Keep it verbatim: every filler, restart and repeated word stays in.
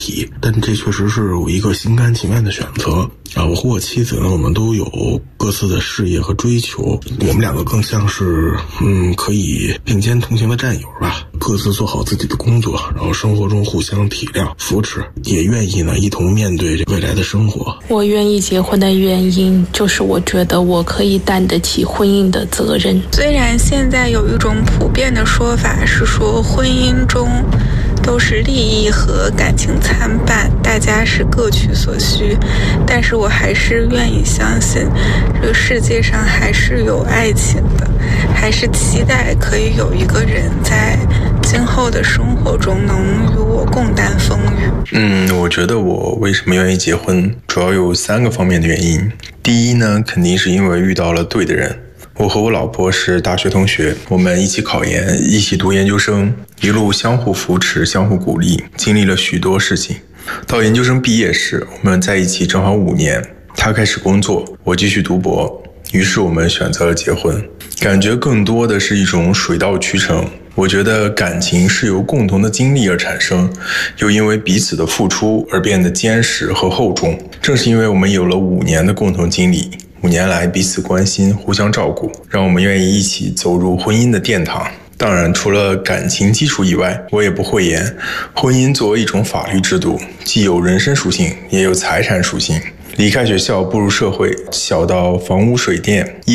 题，但这确实是我一个心甘情愿的选择啊！我和我妻子呢，我们都有各自的事业和追求，我们两个更像是嗯，可以并肩同行的战友吧，各自做好自己的工作，然后生活中互相体谅扶持，也愿意呢一同面对这未来的生活。 我愿意结婚的原因就是我觉得我可以担得起婚姻的责任。 虽然现在有一种普遍的说法是说婚姻中都是利益和感情参半，大家是各取所需，但是我还是愿意相信这个世界上还是有爱情的，还是期待可以有一个人在今后的生活中能与我共担风雨。 嗯，我觉得我为什么愿意结婚，主要有三个方面的原因。第一呢，肯定是因为遇到了对的人。我和我老婆是大学同学，我们一起考研，一起读研究生，一路相互扶持，相互鼓励，经历了许多事情。到研究生毕业时，我们在一起正好五年，他开始工作，我继续读博，于是我们选择了结婚。感觉更多的是一种水到渠成。我觉得感情是由共同的经历而产生，又因为彼此的付出而变得坚实和厚重。正是因为我们有了五年的共同经历，五年来彼此关心，互相照顾，让我们愿意一起走入婚姻的殿堂。当然，除了感情基础以外，我也不讳言，婚姻作为一种法律制度，既有人身属性，也有财产属性。离开学校步入社会，小到房屋水电